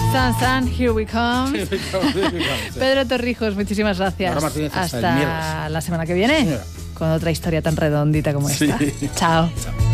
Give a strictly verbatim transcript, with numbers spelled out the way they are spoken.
San, san, here we come. Here we come, here we come, sí. Pedro Torrijos, muchísimas gracias. Laura Martínez, hasta hasta el miércoles. la semana que viene, Señora. con otra historia tan redondita como Sí. esta. Chao. Chao.